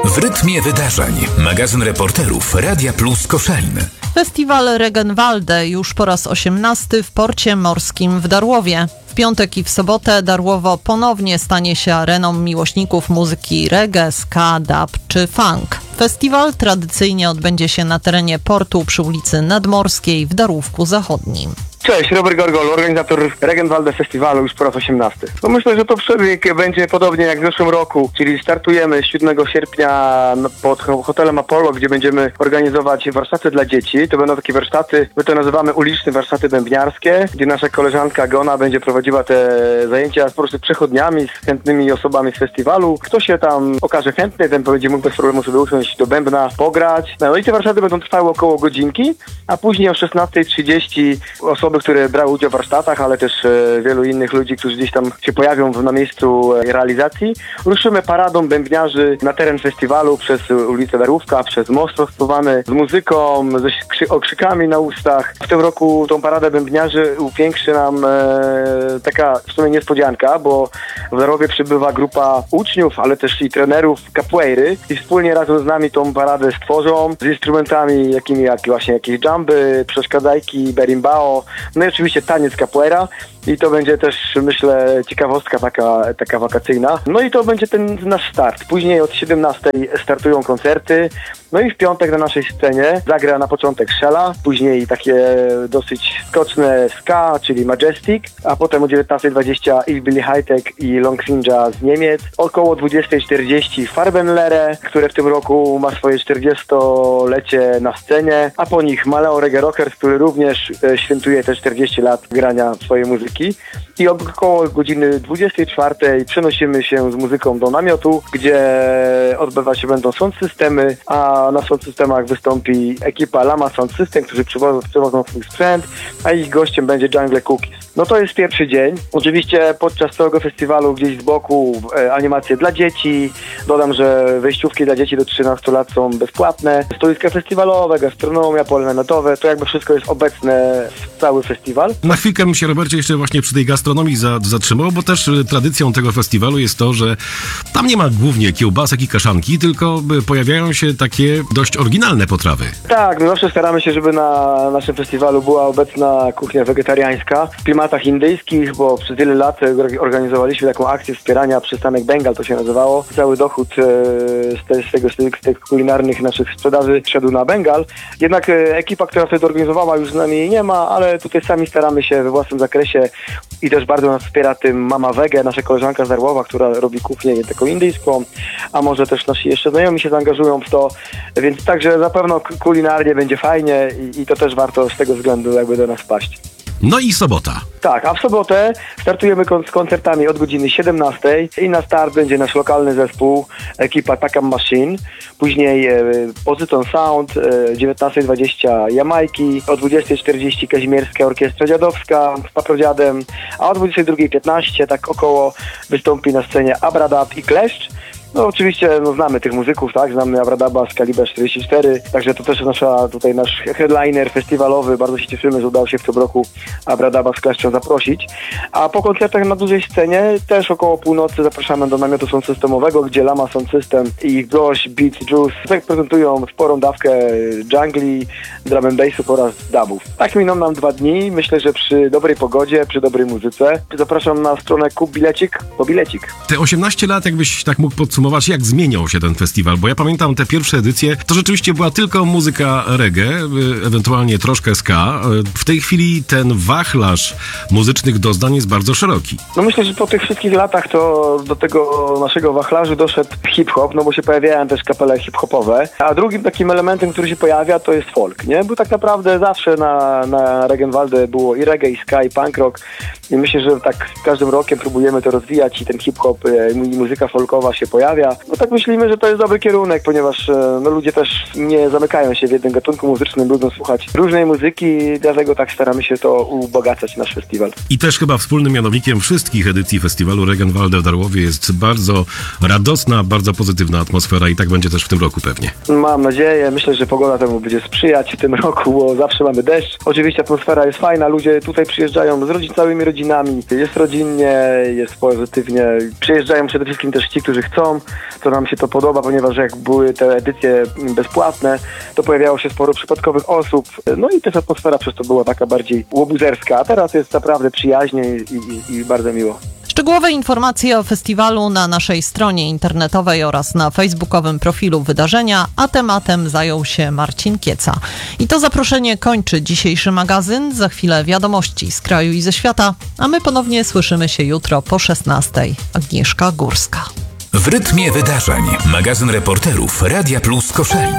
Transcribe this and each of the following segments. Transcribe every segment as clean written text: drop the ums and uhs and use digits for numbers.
W rytmie wydarzeń. Magazyn reporterów Radia Plus Koszalin. Festiwal Regenwalde już po raz 18 w porcie morskim w Darłowie. W piątek i w sobotę Darłowo ponownie stanie się areną miłośników muzyki reggae, ska, dub czy funk. Festiwal tradycyjnie odbędzie się na terenie portu przy ulicy Nadmorskiej w Darłówku Zachodnim. Cześć, Robert Gorgol, organizator Regenwalde Festiwalu już po raz 18. No myślę, że to przebieg będzie podobnie jak w zeszłym roku, czyli startujemy 7 sierpnia pod hotelem Apollo, gdzie będziemy organizować warsztaty dla dzieci. To będą takie warsztaty, my to nazywamy uliczne warsztaty bębniarskie, gdzie nasza koleżanka Gona będzie prowadziła te zajęcia po prostu przechodniami, z chętnymi osobami z festiwalu. Kto się tam okaże chętny, ten będzie mógł bez problemu sobie usiąść do bębna, pograć. No i te warsztaty będą trwały około godzinki, a później o 16:30 osoby, które brały udział w warsztatach, ale też wielu innych ludzi, którzy gdzieś tam się pojawią na miejscu realizacji. Ruszymy paradą bębniarzy na teren festiwalu przez ulicę Darłówka, przez most rozpływany z muzyką, ze okrzykami na ustach. W tym roku tą paradę bębniarzy upiększy nam taka w sumie niespodzianka, bo w Darłowie przybywa grupa uczniów, ale też i trenerów capoeiry i wspólnie razem z nami tą paradę stworzą z instrumentami jakimi jak właśnie jakieś dżamby, przeszkadzajki, berimbau, no i oczywiście taniec capoeira i to będzie też, myślę, ciekawostka taka wakacyjna. No i to będzie ten nasz start. Później od 17 startują koncerty, no i w piątek na naszej scenie zagra na początek Shella, później takie dosyć skoczne ska, czyli Majestic, a potem o 19:20 Billy Hightech i Longfinja z Niemiec. Około 20:40 Farbenlehre, które w tym roku ma swoje 40-lecie na scenie, a po nich Maleo Reggae Rockers, który również świętuje te 40 lat grania swojej muzyki. I około godziny 24 przenosimy się z muzyką do namiotu, gdzie odbywa się będą sound systemy, a na sound systemach wystąpi ekipa Lama Sound System, którzy przywożą swój sprzęt, a ich gościem będzie Jungle Cookies. No to jest pierwszy dzień. Oczywiście podczas całego festiwalu gdzieś z boku animacje dla dzieci. Dodam, że wejściówki dla dzieci do 13 lat są bezpłatne. Stoiska festiwalowe, gastronomia, pole namiotowe, to jakby wszystko jest obecne w cały festiwal. Na chwilkę bym się, Robercie, jeszcze właśnie przy tej gastronomii zatrzymał, bo też tradycją tego festiwalu jest to, że tam nie ma głównie kiełbasek i kaszanki, tylko pojawiają się takie dość oryginalne potrawy. Tak, my zawsze staramy się, żeby na naszym festiwalu była obecna kuchnia wegetariańska w klimatach indyjskich, bo przez wiele lat organizowaliśmy taką akcję wspierania przystanek Bengal, to się nazywało. Cały dochód z tych kulinarnych naszych sprzedaży szedł na Bengal. Jednak ekipa, która wtedy organizowała, już z nami nie ma, ale tutaj sami staramy się we własnym zakresie i też bardzo nas wspiera tym Mama Wege, nasza koleżanka z Darłowa, która robi kuchnię taką indyjską, a może też nasi jeszcze znajomi się zaangażują w to, więc także na pewno kulinarnie będzie fajnie i to też warto z tego względu jakby do nas wpaść. No i sobota. Tak, a w sobotę startujemy z koncertami od godziny 17 i na start będzie nasz lokalny zespół, ekipa Takam Machine, później Pozyton Sound, 19:20 Jamajki, o 20:40 Kazimierska Orkiestra Dziadowska z Paprodziadem, a o 22:15 tak około wystąpi na scenie Abradab i Kleszcz. No oczywiście znamy tych muzyków, tak? Znamy Abradaba z Kaliber 44, także to też nasz headliner festiwalowy. Bardzo się cieszymy, że udało się w tym roku Abradaba z Kleszczem zaprosić. A po koncertach na dużej scenie też około północy zapraszamy do namiotu sound systemowego, gdzie Lama Sound System i ich gość Beats Juice prezentują sporą dawkę jungli, drum and bassów oraz dubów. Tak miną nam 2 dni. Myślę, że przy dobrej pogodzie, przy dobrej muzyce. Zapraszam na stronę Kup Bilecik po bilecik. Te 18 lat, jakbyś tak mógł podsumować, jak zmieniał się ten festiwal, bo ja pamiętam te pierwsze edycje, to rzeczywiście była tylko muzyka reggae, ewentualnie troszkę ska. W tej chwili ten wachlarz muzycznych doznań jest bardzo szeroki. No myślę, że po tych wszystkich latach to do tego naszego wachlarzu doszedł hip-hop, no bo się pojawiają też kapele hip-hopowe, a drugim takim elementem, który się pojawia, to jest folk, nie? Bo tak naprawdę zawsze na Regenwalde było i reggae, i ska, i punk rock i myślę, że tak z każdym rokiem próbujemy to rozwijać i ten hip-hop i muzyka folkowa się pojawia. No tak myślimy, że to jest dobry kierunek, ponieważ ludzie też nie zamykają się w jednym gatunku muzycznym, lubią słuchać różnej muzyki, dlatego tak staramy się to ubogacać nasz festiwal. I też chyba wspólnym mianownikiem wszystkich edycji festiwalu Regenwalde w Darłowie jest bardzo radosna, bardzo pozytywna atmosfera i tak będzie też w tym roku pewnie. Mam nadzieję, myślę, że pogoda temu będzie sprzyjać w tym roku, bo zawsze mamy deszcz. Oczywiście atmosfera jest fajna, ludzie tutaj przyjeżdżają z całymi rodzinami, jest rodzinnie, jest pozytywnie. Przyjeżdżają przede wszystkim też ci, którzy chcą uczestnikom, to nam się to podoba, ponieważ jak były te edycje bezpłatne, to pojawiało się sporo przypadkowych osób, no i też atmosfera przez to była taka bardziej łobuzerska, a teraz jest naprawdę przyjaźnie i bardzo miło. Szczegółowe informacje o festiwalu na naszej stronie internetowej oraz na facebookowym profilu wydarzenia, a tematem zajął się Marcin Kieca. I to zaproszenie kończy dzisiejszy magazyn. Za chwilę wiadomości z kraju i ze świata, a my ponownie słyszymy się jutro po 16:00. Agnieszka Górska. W rytmie wydarzeń. Magazyn reporterów Radia Plus Koszalin.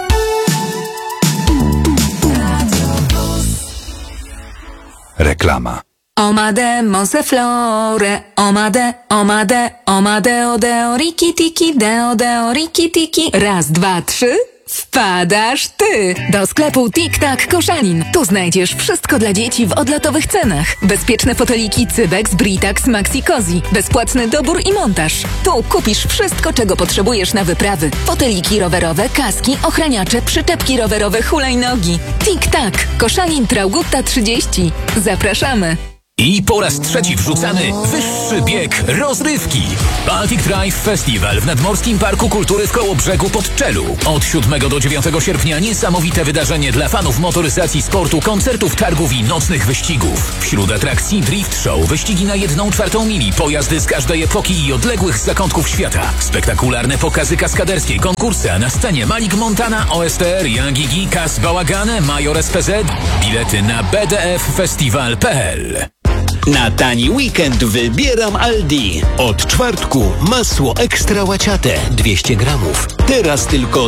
Reklama. Omade, mose flore, omade, omade, omade, odeo, riki tiki, deo, riki tiki. Raz, dwa, trzy. Wpadasz ty! Do sklepu Tik-Tak Koszalin. Tu znajdziesz wszystko dla dzieci w odlotowych cenach. Bezpieczne foteliki Cybex, Britax, Maxi Cozy. Bezpłatny dobór i montaż. Tu kupisz wszystko, czego potrzebujesz na wyprawy. Foteliki rowerowe, kaski, ochraniacze, przyczepki rowerowe, hulajnogi. Tik-Tak Koszalin, Traugutta 30. Zapraszamy! I po raz trzeci wrzucamy wyższy bieg rozrywki. Baltic Drive Festival w Nadmorskim Parku Kultury w Kołobrzegu pod Czelu. Od 7 do 9 sierpnia niesamowite wydarzenie dla fanów motoryzacji, sportu, koncertów, targów i nocnych wyścigów. Wśród atrakcji Drift Show, wyścigi na 1/4 mili, pojazdy z każdej epoki i odległych zakątków świata. Spektakularne pokazy kaskaderskie, konkursy, a na scenie Malik Montana, OSTR, Young Gigi, Kas Bałagane, Major SPZ. Bilety na bdffestival.pl. Na tani weekend wybieram Aldi. Od czwartku masło ekstra łaciate 200 gramów. Teraz tylko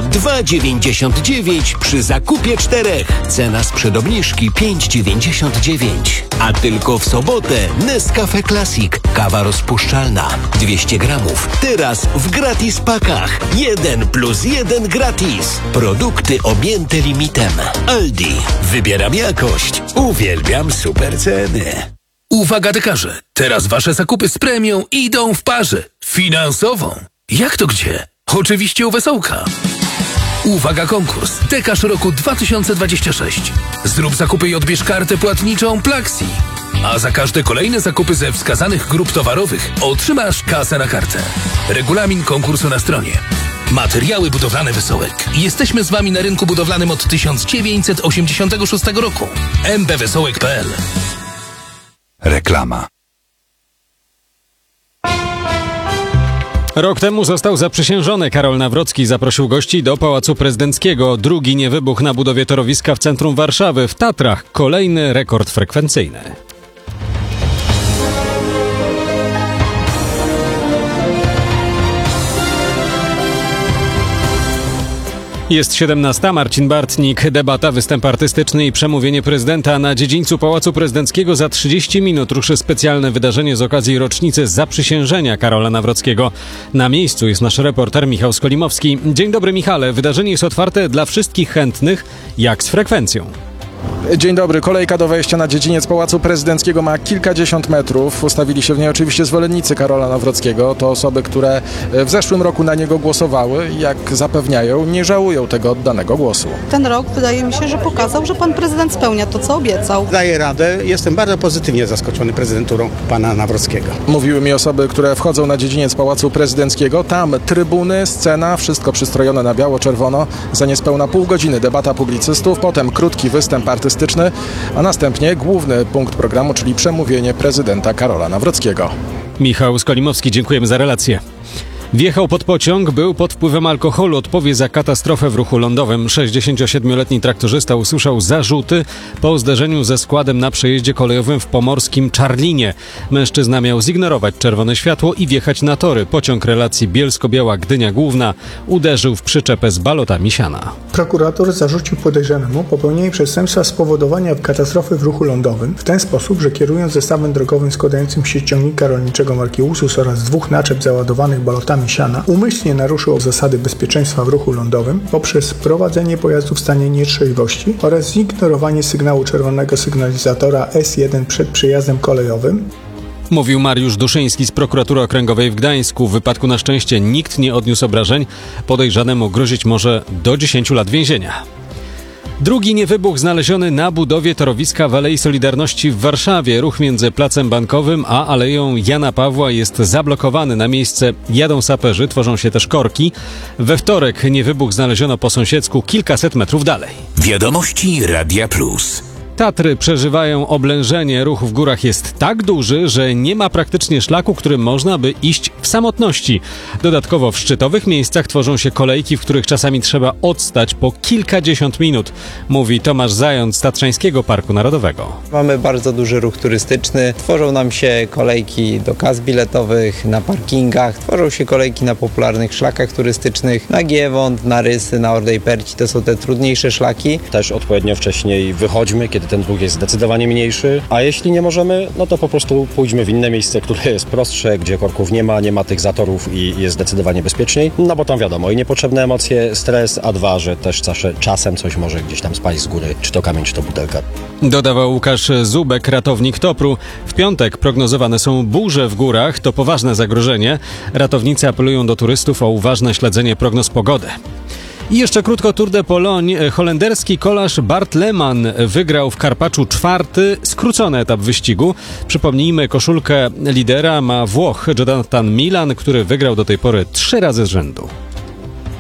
2,99 przy zakupie 4. Cena sprzed obniżki 5,99. A tylko w sobotę Nescafe Classic. Kawa rozpuszczalna 200 gramów. Teraz w gratis pakach. 1+1 gratis. Produkty objęte limitem. Aldi. Wybieram jakość. Uwielbiam super ceny. Uwaga dekarze, teraz wasze zakupy z premią idą w parze. Finansową. Jak to gdzie? Oczywiście u Wesołka. Uwaga konkurs. Dekarz roku 2026. Zrób zakupy i odbierz kartę płatniczą Plaxi. A za każde kolejne zakupy ze wskazanych grup towarowych otrzymasz kasę na kartę. Regulamin konkursu na stronie. Materiały budowlane Wesołek. Jesteśmy z wami na rynku budowlanym od 1986 roku. mbwesołek.pl. Reklama. Rok temu został zaprzysiężony. Karol Nawrocki zaprosił gości do Pałacu Prezydenckiego. Drugi niewybuch na budowie torowiska w centrum Warszawy. W Tatrach kolejny rekord frekwencyjny. Jest 17. Marcin Bartnik. Debata, występ artystyczny i przemówienie prezydenta. Na dziedzińcu Pałacu Prezydenckiego za 30 minut ruszy specjalne wydarzenie z okazji rocznicy zaprzysiężenia Karola Nawrockiego. Na miejscu jest nasz reporter Michał Skolimowski. Dzień dobry, Michale. Wydarzenie jest otwarte dla wszystkich chętnych. Jak z frekwencją? Dzień dobry. Kolejka do wejścia na dziedziniec Pałacu Prezydenckiego ma kilkadziesiąt metrów. Ustawili się w niej oczywiście zwolennicy Karola Nawrockiego. To osoby, które w zeszłym roku na niego głosowały i jak zapewniają, nie żałują tego oddanego głosu. Ten rok wydaje mi się, że pokazał, że pan prezydent spełnia to, co obiecał. Daję radę. Jestem bardzo pozytywnie zaskoczony prezydenturą pana Nawrockiego. Mówiły mi osoby, które wchodzą na dziedziniec Pałacu Prezydenckiego. Tam trybuny, scena, wszystko przystrojone na biało-czerwono. Za niespełna pół godziny debata publicystów, potem krótki występ artystyczny, a następnie główny punkt programu, czyli przemówienie prezydenta Karola Nawrockiego. Michał Skolimowski, dziękujemy za relację. Wjechał pod pociąg, był pod wpływem alkoholu, odpowie za katastrofę w ruchu lądowym. 67-letni traktorzysta usłyszał zarzuty po zderzeniu ze składem na przejeździe kolejowym w pomorskim Czarlinie. Mężczyzna miał zignorować czerwone światło i wjechać na tory. Pociąg relacji Bielsko-Biała Gdynia Główna uderzył w przyczepę z balotami siana. Prokurator zarzucił podejrzanemu popełnienie przestępstwa spowodowania katastrofy w ruchu lądowym w ten sposób, że kierując zestawem drogowym składającym się z ciągnika rolniczego marki Ursus oraz dwóch naczep załadowanych balotami siana, umyślnie naruszył zasady bezpieczeństwa w ruchu lądowym poprzez prowadzenie pojazdu w stanie nietrzeźwości oraz zignorowanie sygnału czerwonego sygnalizatora S1 przed przejazdem kolejowym. Mówił Mariusz Duszyński z Prokuratury Okręgowej w Gdańsku. W wypadku na szczęście nikt nie odniósł obrażeń. Podejrzanemu grozić może do 10 lat więzienia. Drugi niewybuch znaleziony na budowie torowiska w Alei Solidarności w Warszawie. Ruch między Placem Bankowym a Aleją Jana Pawła jest zablokowany. Na miejsce jadą saperzy, tworzą się też korki. We wtorek niewybuch znaleziono po sąsiedzku kilkaset metrów dalej. Wiadomości Radia Plus. Tatry przeżywają oblężenie. Ruch w górach jest tak duży, że nie ma praktycznie szlaku, którym można by iść w samotności. Dodatkowo w szczytowych miejscach tworzą się kolejki, w których czasami trzeba odstać po kilkadziesiąt minut, mówi Tomasz Zając z Tatrzańskiego Parku Narodowego. Mamy bardzo duży ruch turystyczny. Tworzą nam się kolejki do kas biletowych, na parkingach. Tworzą się kolejki na popularnych szlakach turystycznych, na Giewont, na Rysy, na Ordej Perci. To są te trudniejsze szlaki. Też odpowiednio wcześniej wychodźmy, kiedy ten ruch jest zdecydowanie mniejszy, a jeśli nie możemy, no to po prostu pójdźmy w inne miejsce, które jest prostsze, gdzie korków nie ma tych zatorów i jest zdecydowanie bezpieczniej, no bo tam wiadomo, i niepotrzebne emocje, stres, a dwa, że też czasem coś może gdzieś tam spaść z góry, czy to kamień, czy to butelka. Dodawał Łukasz Zubek, ratownik TOPR-u. W piątek prognozowane są burze w górach, to poważne zagrożenie. Ratownicy apelują do turystów o uważne śledzenie prognoz pogody. I jeszcze krótko Tour de Pologne. Holenderski kolarz Bart Lehmann wygrał w Karpaczu 4. skrócony etap wyścigu. Przypomnijmy, koszulkę lidera ma Włoch Jonathan Milan, który wygrał do tej pory 3 razy z rzędu.